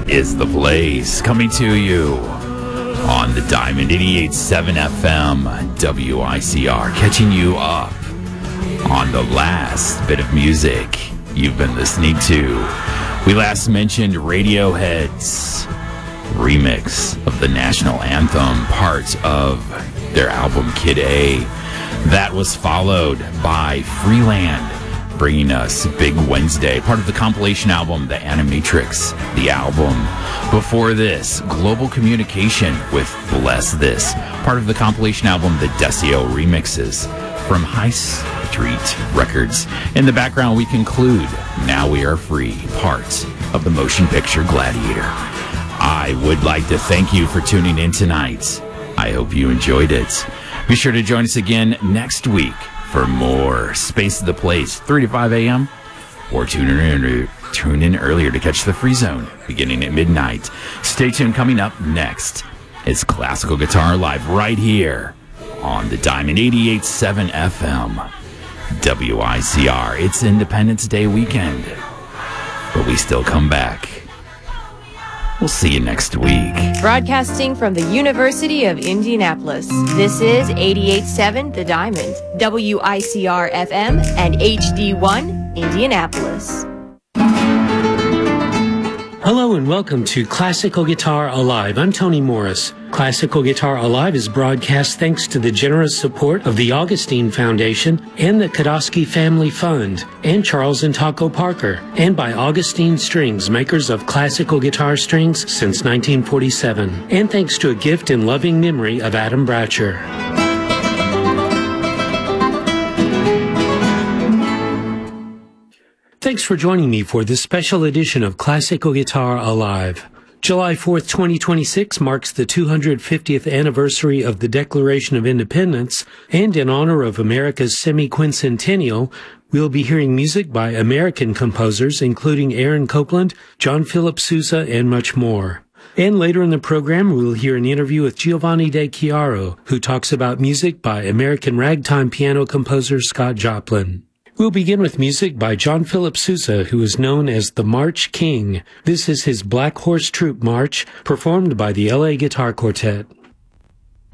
is The Blaze, coming to you on the Diamond 88.7 FM WICR, catching you up on the last bit of music you've been listening to. We last mentioned Radiohead's remix of the national anthem, part of their album Kid A. That was followed by Freeland, bringing us Big Wednesday, part of the compilation album The Animatrix, the album. Before this, Global Communication with Bless This, part of the compilation album The Desio Remixes from High Street Records. In the background, we conclude Now We Are Free, part of the motion picture Gladiator. I would like to thank you for tuning in tonight. I hope you enjoyed it. Be sure to join us again next week for more Space of the Place, 3 to 5 a.m. Or tune in earlier to catch the Free Zone beginning at midnight. Stay tuned. Coming up next is Classical Guitar Live right here on the Diamond 88.7 FM WICR. It's Independence Day weekend, but we still come back. We'll see you next week. Broadcasting from the University of Indianapolis, this is 88.7 The Diamond, WICR FM, and HD1 Indianapolis. Hello and welcome to Classical Guitar Alive. I'm Tony Morris. Classical Guitar Alive is broadcast thanks to the generous support of the Augustine Foundation and the Kodosky Family Fund and Charles and Taco Parker, and by Augustine Strings, makers of classical guitar strings since 1947, and thanks to a gift in loving memory of Adam Bratcher. Thanks for joining me for this special edition of Classical Guitar Alive. July 4th, 2026 marks the 250th anniversary of the Declaration of Independence, and in honor of America's semi-quincentennial, we'll be hearing music by American composers, including Aaron Copland, John Philip Sousa, and much more. And later in the program, we'll hear an interview with Giovanni De Chiaro, who talks about music by American ragtime piano composer Scott Joplin. We'll begin with music by John Philip Sousa, who is known as the March King. This is his Black Horse Troop March, performed by the LA Guitar Quartet.